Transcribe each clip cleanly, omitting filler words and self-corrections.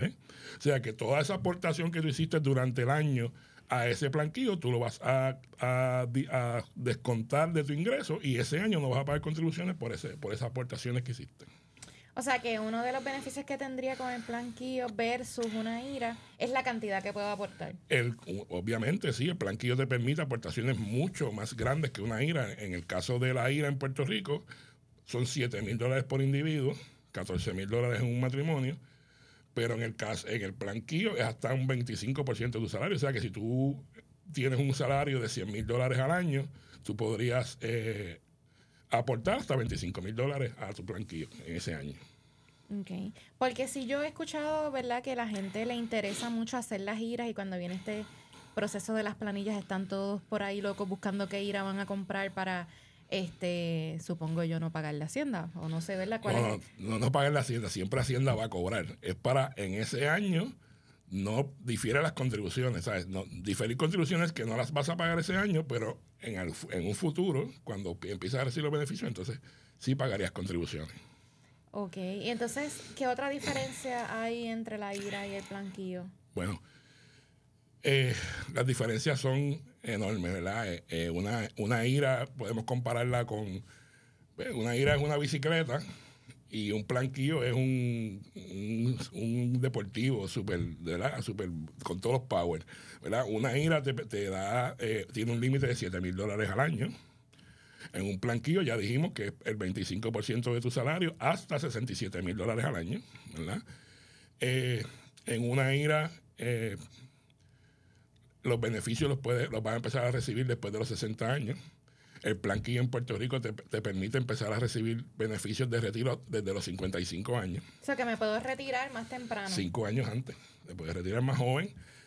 O sea que toda esa aportación que tú hiciste durante el año a ese planquillo, tú lo vas a descontar de tu ingreso y ese año no vas a pagar contribuciones por esas aportaciones que hiciste. O sea que uno de los beneficios que tendría con el planquillo versus una IRA es la cantidad que puedo aportar. Obviamente, sí, el planquillo te permite aportaciones mucho más grandes que una IRA. En el caso de la IRA en Puerto Rico, son $7,000 por individuo, $14,000 en un matrimonio, pero en el planquillo es hasta un 25% de tu salario. O sea que si tú tienes un salario de $100,000 al año, tú podrías aportar hasta $25,000 a tu planquillo en ese año. Okay. Porque si yo he escuchado, ¿verdad?, que la gente le interesa mucho hacer las giras y cuando viene este proceso de las planillas están todos por ahí locos buscando qué gira van a comprar para, supongo yo, no pagar la hacienda o no sé, ¿verdad? ¿Cuál es? No pagar la hacienda, siempre Hacienda va a cobrar. Es para en ese año no difiere las contribuciones, ¿sabes? No, diferir contribuciones que no las vas a pagar ese año, pero en un futuro, cuando empiezas a recibir los beneficios, entonces sí pagarías contribuciones. Ok, y entonces, ¿qué otra diferencia hay entre la IRA y el planquillo? Bueno, las diferencias son enormes, ¿verdad? Una IRA, podemos compararla con... Una IRA es una bicicleta y un planquillo es un deportivo súper, ¿verdad? Super, con todos los power, ¿verdad? Una IRA te da, tiene un límite de $7,000 al año. En un planquillo ya dijimos que es el 25% de tu salario hasta $67,000 al año, ¿verdad? En una IRA, los beneficios los vas a empezar a recibir después de los 60 años. El planquillo en Puerto Rico te permite empezar a recibir beneficios de retiro desde los 55 años. O sea, que me puedo retirar más temprano. 5 años antes. Te puedes retirar más joven.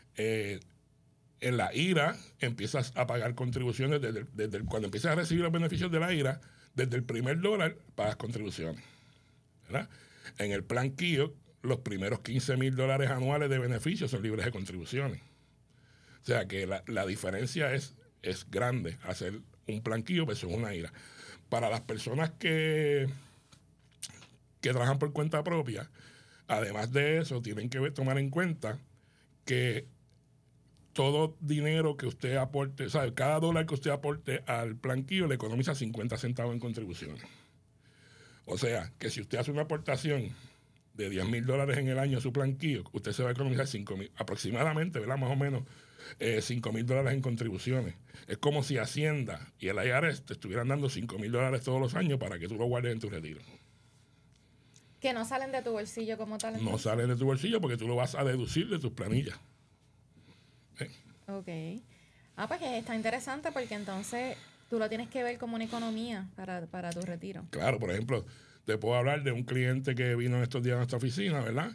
En la IRA empiezas a pagar contribuciones desde cuando empiezas a recibir los beneficios de la IRA, desde el primer dólar pagas contribuciones, ¿verdad? En el planquillo, los primeros $15,000 anuales de beneficios son libres de contribuciones. O sea que la diferencia es grande hacer un planquillo versus una IRA. Para las personas que trabajan por cuenta propia, además de eso, tienen que tomar en cuenta que todo dinero que usted aporte, o sea, cada dólar que usted aporte al planquillo le economiza 50 centavos en contribuciones. O sea, que si usted hace una aportación de $10,000 en el año a su planquillo, usted se va a economizar aproximadamente, ¿verdad? Más o menos $5,000 en contribuciones. Es como si Hacienda y el IRS te estuvieran dando $5,000 todos los años para que tú lo guardes en tu retiro. Que no salen de tu bolsillo como tal. No salen de tu bolsillo porque tú lo vas a deducir de tus planillas. Ok. Pues que está interesante porque entonces tú lo tienes que ver como una economía para tu retiro. Claro, por ejemplo, te puedo hablar de un cliente que vino estos días a nuestra oficina, ¿verdad?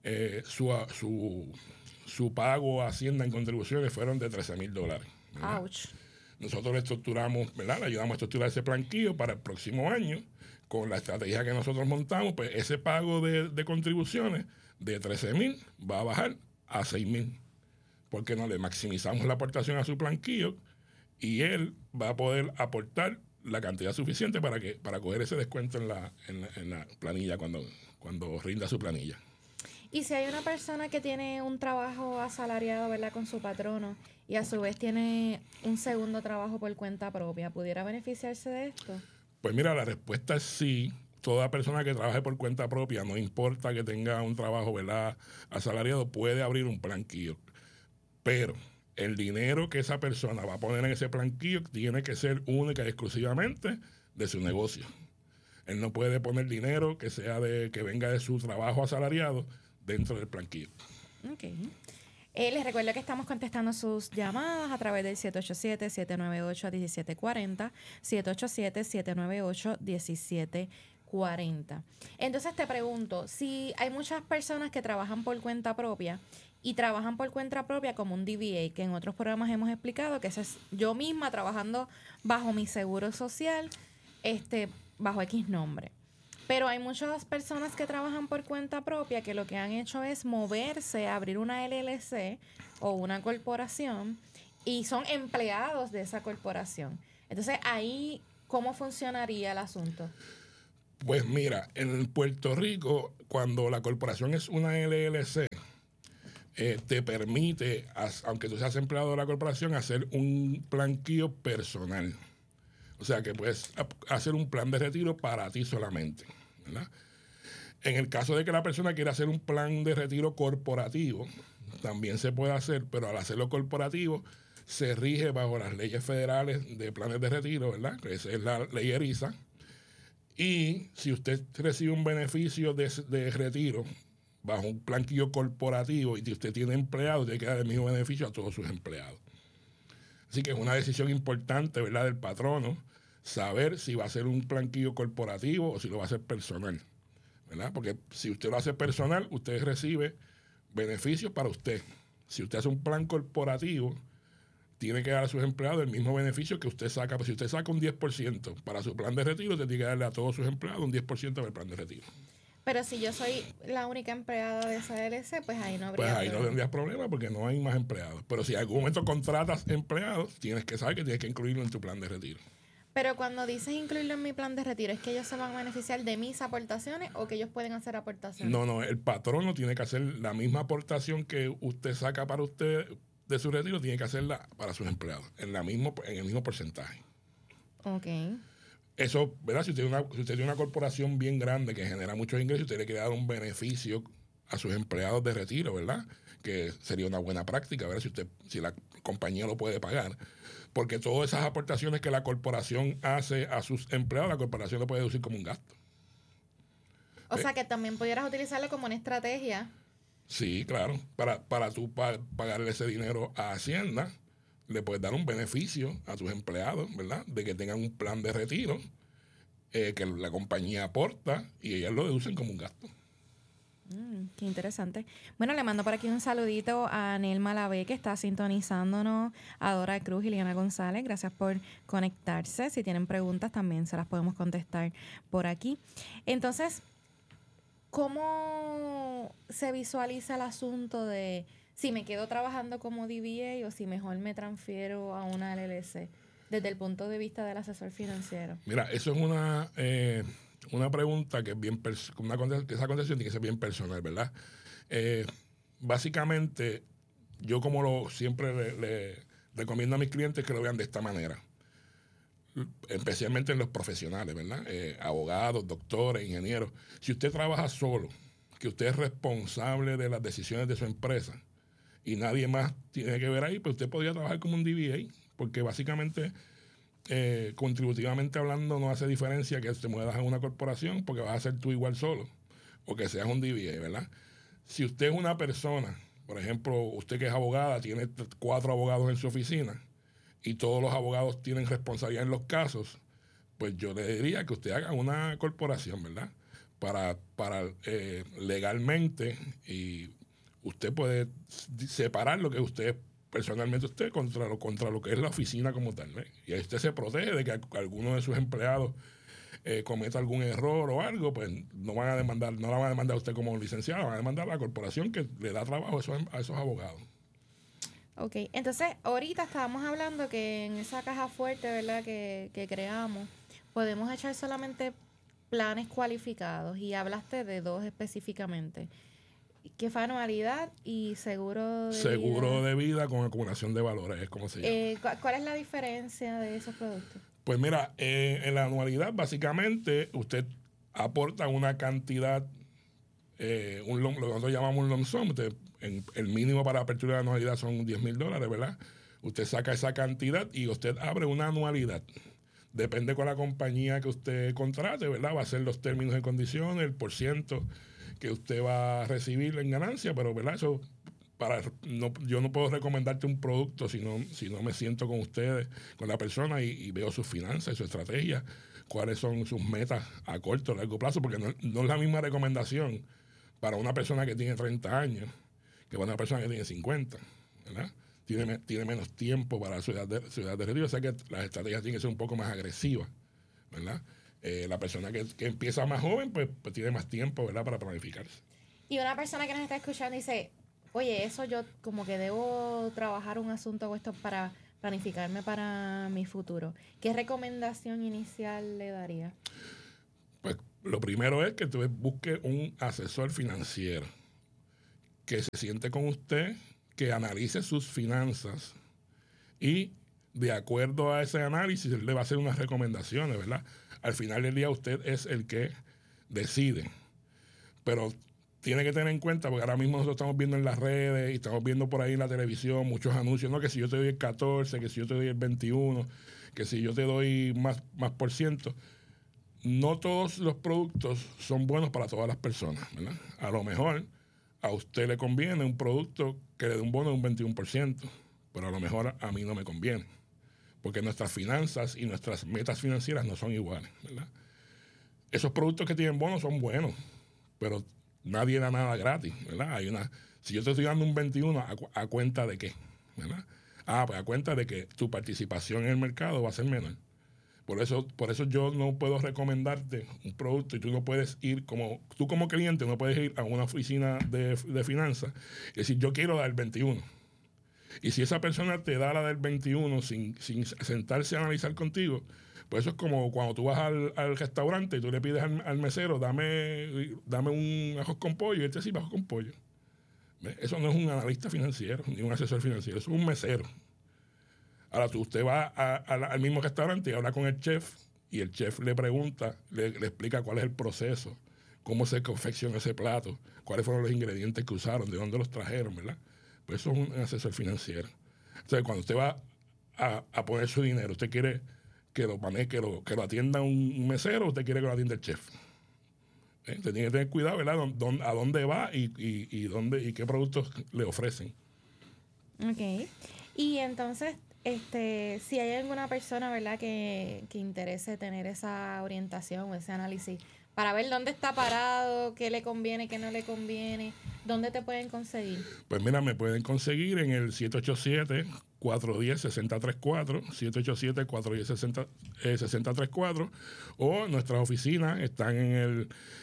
Su pago a Hacienda en contribuciones fueron de $13,000. Ouch. Nosotros le estructuramos, ¿verdad? Le ayudamos a estructurar ese planquillo para el próximo año. Con la estrategia que nosotros montamos, pues ese pago de contribuciones de $13,000 va a bajar a $6,000. Porque no le maximizamos la aportación a su planquillo y él va a poder aportar la cantidad suficiente para coger ese descuento en la planilla cuando rinda su planilla. Y si hay una persona que tiene un trabajo asalariado, ¿verdad?, con su patrono y a su vez tiene un segundo trabajo por cuenta propia, ¿pudiera beneficiarse de esto? Pues mira, la respuesta es sí. Toda persona que trabaje por cuenta propia, no importa que tenga un trabajo, ¿verdad?, asalariado, puede abrir un planquillo. Pero el dinero que esa persona va a poner en ese planquillo tiene que ser única y exclusivamente de su negocio. Él no puede poner dinero que venga de su trabajo asalariado dentro del planquillo. Ok. Les recuerdo que estamos contestando sus llamadas a través del 787-798-1740, 787-798-1740. Entonces te pregunto, si hay muchas personas que trabajan por cuenta propia y trabajan por cuenta propia como un DBA, que en otros programas hemos explicado que ese es yo misma trabajando bajo mi seguro social, bajo X nombre. Pero hay muchas personas que trabajan por cuenta propia que lo que han hecho es moverse, abrir una LLC o una corporación y son empleados de esa corporación. Entonces, ahí, ¿cómo funcionaría el asunto? Pues mira, en Puerto Rico, cuando la corporación es una LLC, te permite, aunque tú seas empleado de la corporación, hacer un planquillo personal. O sea, que puedes hacer un plan de retiro para ti solamente, ¿verdad? En el caso de que la persona quiera hacer un plan de retiro corporativo, también se puede hacer, pero al hacerlo corporativo, se rige bajo las leyes federales de planes de retiro, ¿verdad? Que esa es la ley ERISA. Y si usted recibe un beneficio de retiro bajo un planquillo corporativo y si usted tiene empleados, tiene que dar el mismo beneficio a todos sus empleados. Así que es una decisión importante, ¿verdad?, del patrono, saber si va a ser un planquillo corporativo o si lo va a hacer personal, ¿verdad? Porque si usted lo hace personal, usted recibe beneficios para usted. Si usted hace un plan corporativo, tiene que dar a sus empleados el mismo beneficio que usted saca. Pues si usted saca un 10% para su plan de retiro, usted tiene que darle a todos sus empleados un 10% del plan de retiro. Pero si yo soy la única empleada de esa LLC, pues ahí no habría Pues ahí problema. no tendrías problema porque no hay más empleados. Pero si en algún momento contratas empleados, tienes que saber que tienes que incluirlo en tu plan de retiro. Pero cuando dices incluirlo en mi plan de retiro, ¿es que ellos se van a beneficiar de mis aportaciones o que ellos pueden hacer aportaciones? No, el patrono tiene que hacer la misma aportación que usted saca para usted de su retiro, tiene que hacerla para sus empleados, en el mismo porcentaje. Ok. Eso, ¿verdad? Si usted tiene una corporación bien grande que genera muchos ingresos, usted le quiere dar un beneficio a sus empleados de retiro, ¿verdad? Que sería una buena práctica, ¿verdad? Si la compañía lo puede pagar. Porque todas esas aportaciones que la corporación hace a sus empleados, la corporación lo puede deducir como un gasto. O sea que también pudieras utilizarlo como una estrategia. Sí, claro. Para tú pagarle ese dinero a Hacienda, le puedes dar un beneficio a tus empleados, ¿verdad? De que tengan un plan de retiro que la compañía aporta y ellas lo deducen como un gasto. Qué interesante. Bueno, le mando por aquí un saludito a Nelma Lavé, que está sintonizándonos, a Dora Cruz y Liana González. Gracias por conectarse. Si tienen preguntas, también se las podemos contestar por aquí. Entonces, ¿cómo se visualiza el asunto de si me quedo trabajando como DBA o si mejor me transfiero a una LLC desde el punto de vista del asesor financiero? Mira, eso es una pregunta que es bien esa contestación tiene que ser bien personal, ¿verdad? Básicamente, yo siempre le recomiendo a mis clientes que lo vean de esta manera, especialmente en los profesionales, ¿verdad? Abogados, doctores, ingenieros. Si usted trabaja solo, que usted es responsable de las decisiones de su empresa y nadie más tiene que ver ahí, pues usted podría trabajar como un DBA, porque básicamente contributivamente hablando no hace diferencia que te muevas a una corporación porque vas a ser tú igual solo o que seas un DBA, ¿verdad? Si usted es una persona, por ejemplo, usted que es abogada, tiene 4 abogados en su oficina y todos los abogados tienen responsabilidad en los casos, pues yo le diría que usted haga una corporación, ¿verdad? Para legalmente, y usted puede separar lo que usted personalmente contra lo que es la oficina como tal, ¿ves? Y ahí usted se protege de que alguno de sus empleados cometa algún error o algo, pues no la van a demandar a usted como licenciado, van a demandar a la corporación que le da trabajo a esos abogados. Ok, entonces ahorita estábamos hablando que en esa caja fuerte, ¿verdad?, que creamos, podemos echar solamente planes cualificados y hablaste de 2 específicamente, que fue anualidad y seguro de Seguro vida. de vida con acumulación de valores, es como se llama. ¿Cuál es la diferencia de esos productos? Pues mira, en la anualidad básicamente usted aporta una cantidad, lo que nosotros llamamos un lump sum. El mínimo para apertura de anualidad son $10,000, ¿verdad? Usted saca esa cantidad y usted abre una anualidad. Depende con la compañía que usted contrate, ¿verdad? Va a ser los términos y condiciones, el % que usted va a recibir en ganancia, pero ¿verdad? Eso yo no puedo recomendarte un producto si no me siento con ustedes, con la persona y veo sus finanzas, su estrategia, cuáles son sus metas a corto o largo plazo, porque no es la misma recomendación para una persona que tiene 30 años que para una persona que tiene 50, ¿verdad? Tiene menos tiempo para su edad de retiro, o sea que las estrategias tienen que ser un poco más agresivas, ¿verdad? La persona que empieza más joven, pues tiene más tiempo, ¿verdad?, para planificarse. Y una persona que nos está escuchando dice, oye, eso yo como que debo trabajar un asunto o esto para planificarme para mi futuro. ¿Qué recomendación inicial le daría? Pues lo primero es que tú busques un asesor financiero que se siente con usted, que analice sus finanzas y de acuerdo a ese análisis él le va a hacer unas recomendaciones, ¿verdad? Al final del día usted es el que decide, pero tiene que tener en cuenta, porque ahora mismo nosotros estamos viendo en las redes y estamos viendo por ahí en la televisión muchos anuncios, ¿no? Que si yo te doy el 14, que si yo te doy el 21, que si yo te doy más por ciento. No todos los productos son buenos para todas las personas, ¿verdad? A lo mejor a usted le conviene un producto que le dé un bono de un 21%, pero a lo mejor a mí no me conviene, porque nuestras finanzas y nuestras metas financieras no son iguales, ¿verdad? Esos productos que tienen bonos son buenos, pero nadie da nada gratis, ¿verdad? Si yo te estoy dando un 21, ¿a cuenta de qué? ¿Verdad? Pues a cuenta de que tu participación en el mercado va a ser menor. Por eso yo no puedo recomendarte un producto y tú no puedes ir tú como cliente no puedes ir a una oficina de finanzas y decir, yo quiero dar 21. Y si esa persona te da la del 21 sin sentarse a analizar contigo, pues eso es como cuando tú vas al restaurante y tú le pides al mesero, dame un arroz con pollo, y él te sirve arroz con pollo. ¿Ves? Eso no es un analista financiero ni un asesor financiero, eso es un mesero. Ahora usted va al mismo restaurante y habla con el chef y el chef le pregunta, le explica cuál es el proceso, cómo se confecciona ese plato, cuáles fueron los ingredientes que usaron, de dónde los trajeron, ¿verdad? Pues eso es un asesor financiero. Entonces, cuando usted va a poner su dinero, usted quiere que lo atienda un mesero, usted quiere que lo atienda el chef. Usted tiene que tener cuidado, ¿verdad? A dónde va y qué productos le ofrecen. Ok. Y entonces, si hay alguna persona, ¿verdad?, que interese tener esa orientación o ese análisis para ver dónde está parado, qué le conviene, qué no le conviene, ¿dónde te pueden conseguir? Pues mira, me pueden conseguir en el 787-410-6034, 787-410-6034, o nuestras oficinas están en el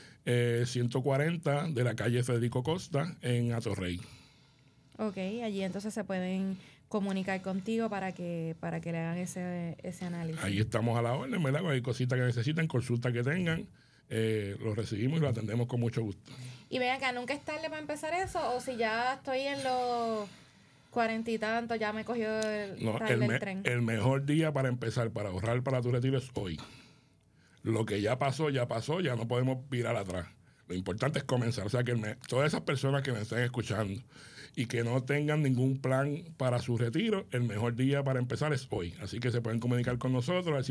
140 de la calle Federico Costa, en Atorrey. Ok, allí entonces se pueden comunicar contigo para que le hagan ese análisis. Ahí estamos a la orden, ¿verdad? Cualquier cosita que necesiten, consulta que tengan, lo recibimos y lo atendemos con mucho gusto. Y ven acá, ¿nunca es tarde para empezar eso? O si ya estoy en los 40 y tantos, ya me cogió el tren. El mejor día para empezar, para ahorrar para tu retiro es hoy. Lo que ya pasó, ya no podemos virar atrás. Lo importante es comenzar. O sea, que todas esas personas que me estén escuchando y que no tengan ningún plan para su retiro, el mejor día para empezar es hoy. Así que se pueden comunicar con nosotros al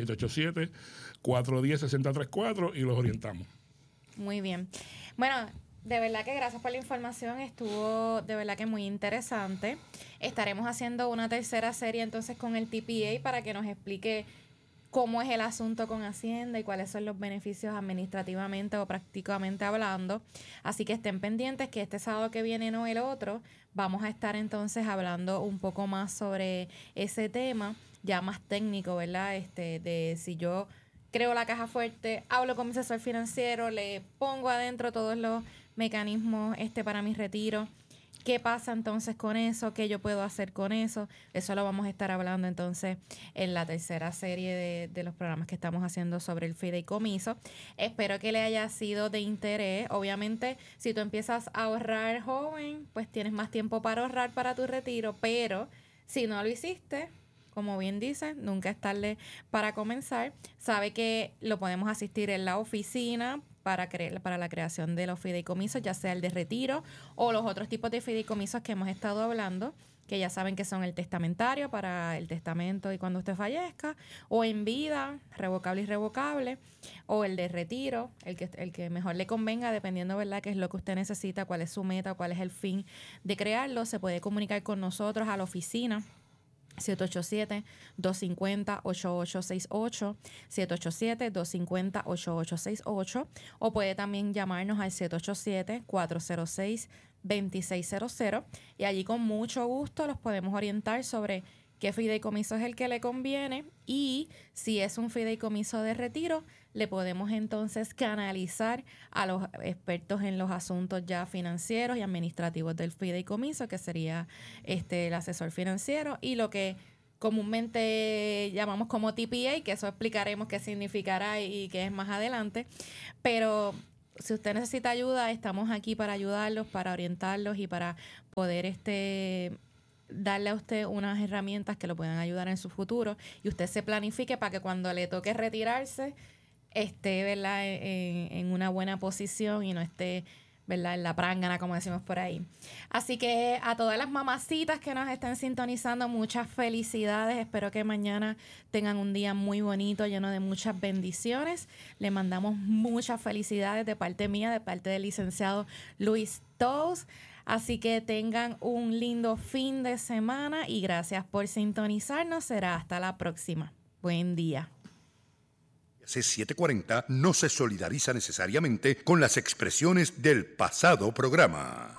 787-410-6034 y los orientamos. Muy bien. Bueno, de verdad que gracias por la información. Estuvo de verdad que muy interesante. Estaremos haciendo una tercera serie entonces con el TPA para que nos explique cómo es el asunto con Hacienda y cuáles son los beneficios administrativamente o prácticamente hablando. Así que estén pendientes que este sábado que viene, no el otro, vamos a estar entonces hablando un poco más sobre ese tema, ya más técnico, ¿verdad? De si yo creo la caja fuerte, hablo con mi asesor financiero, le pongo adentro todos los mecanismos para mi retiro. ¿Qué pasa entonces con eso? ¿Qué yo puedo hacer con eso? Eso lo vamos a estar hablando entonces en la tercera serie de los programas que estamos haciendo sobre el fideicomiso. Espero que le haya sido de interés. Obviamente, si tú empiezas a ahorrar joven, pues tienes más tiempo para ahorrar para tu retiro, pero si no lo hiciste, como bien dice, nunca es tarde para comenzar. Sabe que lo podemos asistir en la oficina para la creación de los fideicomisos, ya sea el de retiro o los otros tipos de fideicomisos que hemos estado hablando, que ya saben que son el testamentario para el testamento y cuando usted fallezca, o en vida, revocable y irrevocable, o el de retiro, el que mejor le convenga, dependiendo, ¿verdad?, qué es lo que usted necesita, cuál es su meta, cuál es el fin de crearlo. Se puede comunicar con nosotros a la oficina 787-250-8868, 787-250-8868, o puede también llamarnos al 787-406-2600 y allí con mucho gusto los podemos orientar sobre qué fideicomiso es el que le conviene y si es un fideicomiso de retiro, le podemos entonces canalizar a los expertos en los asuntos ya financieros y administrativos del fideicomiso, que sería el asesor financiero, y lo que comúnmente llamamos como TPA, que eso explicaremos qué significará y qué es más adelante. Pero si usted necesita ayuda, estamos aquí para ayudarlos, para orientarlos y para poder darle a usted unas herramientas que lo puedan ayudar en su futuro y usted se planifique para que cuando le toque retirarse esté, ¿verdad?, en una buena posición y no esté, ¿verdad?, en la prángana, como decimos por ahí. Así que a todas las mamacitas que nos estén sintonizando, muchas felicidades. Espero que mañana tengan un día muy bonito, lleno de muchas bendiciones. Le mandamos muchas felicidades de parte mía, de parte del licenciado Luis Tous. Así que tengan un lindo fin de semana y gracias por sintonizarnos. Será hasta la próxima. Buen día. C740 no se solidariza necesariamente con las expresiones del pasado programa.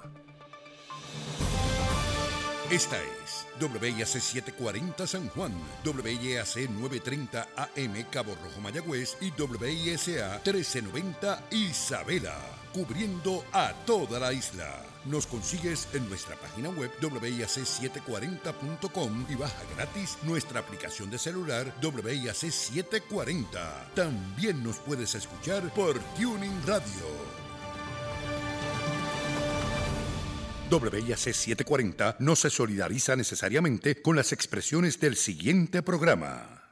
Esta es WIAC 740 San Juan, WIAC 930 AM Cabo Rojo Mayagüez y WISA 1390 Isabela, cubriendo a toda la isla. Nos consigues en nuestra página web WIAC740.com y baja gratis nuestra aplicación de celular WIAC 740. También nos puedes escuchar por Tuning Radio. WIAC 740 no se solidariza necesariamente con las expresiones del siguiente programa.